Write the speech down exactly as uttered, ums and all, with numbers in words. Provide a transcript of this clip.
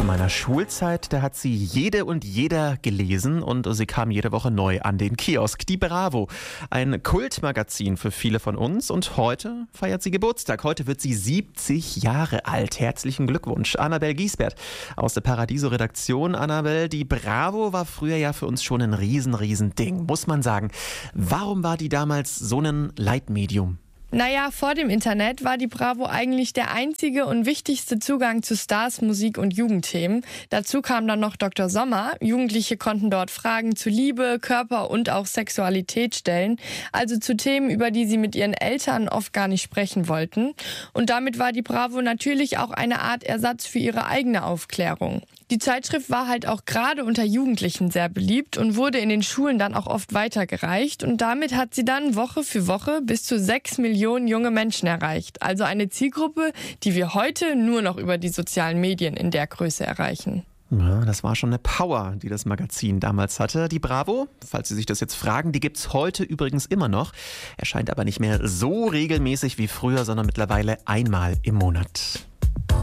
Zu meiner Schulzeit, da hat sie jede und jeder gelesen und sie kam jede Woche neu an den Kiosk. Die Bravo, ein Kultmagazin für viele von uns, und heute feiert sie Geburtstag. Heute wird sie siebzig Jahre alt. Herzlichen Glückwunsch, Annabel Giesbert aus der Paradiso-Redaktion. Annabel, die Bravo war früher ja für uns schon ein riesen, riesen Ding, muss man sagen. Warum war die damals so ein Leitmedium? Naja, vor dem Internet war die Bravo eigentlich der einzige und wichtigste Zugang zu Stars, Musik und Jugendthemen. Dazu kam dann noch Doktor Sommer. Jugendliche konnten dort Fragen zu Liebe, Körper und auch Sexualität stellen. Also zu Themen, über die sie mit ihren Eltern oft gar nicht sprechen wollten. Und damit war die Bravo natürlich auch eine Art Ersatz für ihre eigene Aufklärung. Die Zeitschrift war halt auch gerade unter Jugendlichen sehr beliebt und wurde in den Schulen dann auch oft weitergereicht. Und damit hat sie dann Woche für Woche bis zu sechs Millionen junge Menschen erreicht. Also eine Zielgruppe, die wir heute nur noch über die sozialen Medien in der Größe erreichen. Ja, das war schon eine Power, die das Magazin damals hatte. Die Bravo, falls Sie sich das jetzt fragen, die gibt's heute übrigens immer noch. Erscheint aber nicht mehr so regelmäßig wie früher, sondern mittlerweile einmal im Monat.